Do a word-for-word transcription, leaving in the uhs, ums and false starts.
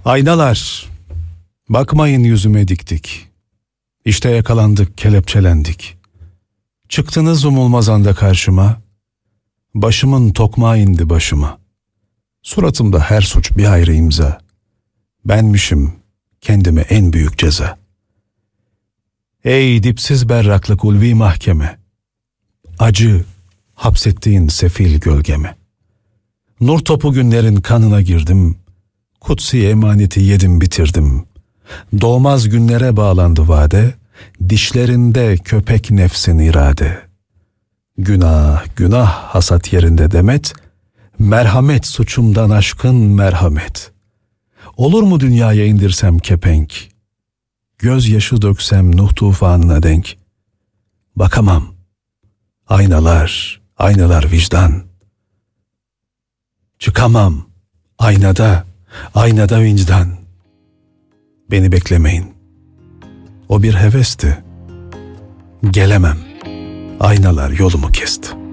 Aynalar, bakmayın yüzüme diktik. İşte yakalandık, kelepçelendik. Çıktınız umulmaz anda karşıma. Başımın tokmağı indi başıma. Suratımda her suç bir ayrı imza. Benmişim kendime en büyük ceza. Ey dipsiz berraklık ulvi mahkeme, acı hapsettiğin sefil gölgeme. Nur topu günlerin kanına girdim, kutsi emaneti yedim bitirdim. Doğmaz günlere bağlandı vade, dişlerinde köpek nefsin irade. Günah, günah hasat yerinde demet, merhamet suçumdan aşkın merhamet. Olur mu dünyaya indirsem kepenk, gözyaşı döksem Nuh tufanına denk. Bakamam, aynalar, aynalar vicdan. Çıkamam, aynada, aynada vicdan. Beni beklemeyin, o bir hevesti. Gelemem, aynalar yolumu kesti.